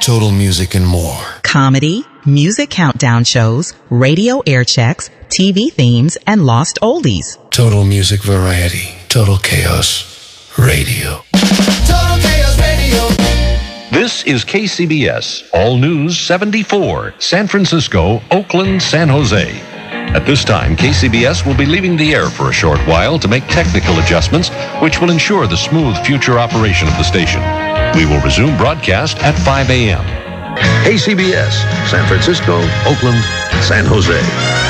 Total Music and more. Comedy, music countdown shows, radio air checks, TV themes, and lost oldies. Total Music Variety. Total Chaos Radio. Total Chaos Radio. This is KCBS, All News 74, San Francisco, Oakland, San Jose. At this time, KCBS will be leaving the air for a short while to make technical adjustments, which will ensure the smooth future operation of the station. We will resume broadcast at 5 a.m. KCBS, San Francisco, Oakland, San Jose.